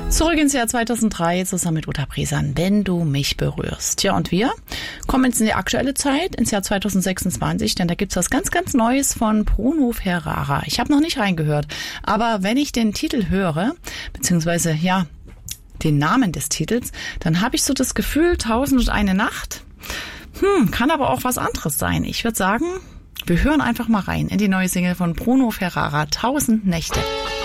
Zurück ins Jahr 2003 zusammen mit Uta Bresan, wenn du mich berührst. Ja, und wir kommen jetzt in die aktuelle Zeit, ins Jahr 2026, denn da gibt's was ganz, ganz Neues von Bruno Ferrara. Ich habe noch nicht reingehört, aber wenn ich den Titel höre, beziehungsweise, ja, den Namen des Titels, dann habe ich so das Gefühl, 1001 Nacht, kann aber auch was anderes sein. Ich würde sagen, wir hören einfach mal rein in die neue Single von Bruno Ferrara, 1000 Nächte.